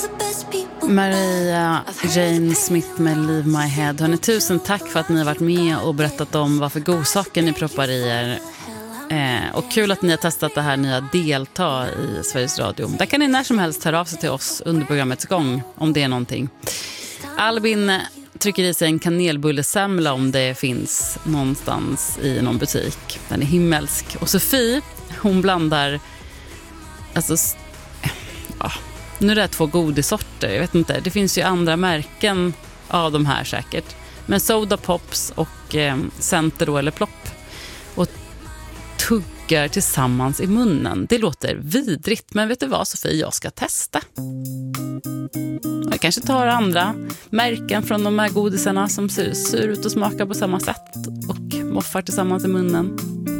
Maria Jane Smith med Leave My Head. Hörrni, tusen tack för att ni har varit med och berättat om vad för godsaker ni proppar i er. Och kul att ni har testat det här nya delta i Sveriges Radio. Där kan ni när som helst höra av sig till oss under programmets gång om det är någonting. Albin trycker i sig en kanelbullesemla om det finns någonstans i någon butik. Den är himmelsk. Och Sofie, hon blandar nu är det 2 godisorter. Jag vet inte, det finns ju andra märken av de här säkert. Men Soda Pops och Center då, eller Plopp. Och tuggar tillsammans i munnen. Det låter vidrigt, men vet du vad Sofie, jag ska testa. Jag kanske tar andra märken från de här godisarna som ser ut och smakar på samma sätt och moffar tillsammans i munnen.